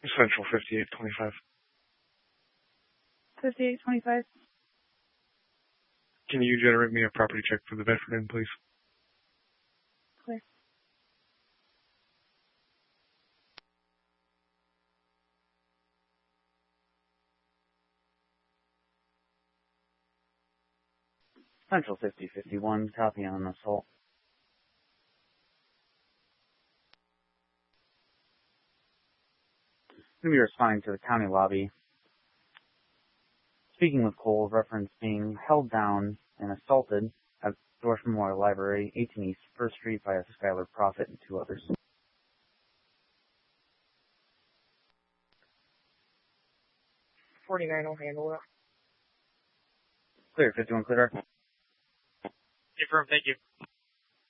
Central 5825. 5825. Can you generate me a property check for the veteran, please? Clear. Central 5051, copy on assault. Going to be responding to the county lobby. Speaking with Cole, reference being held down and assaulted at Dorsch Memorial Library, 18 East 1st Street by Skylar Prophet and 2 others. 49 will handle it. Clear, 51 clear. Confirm, thank you.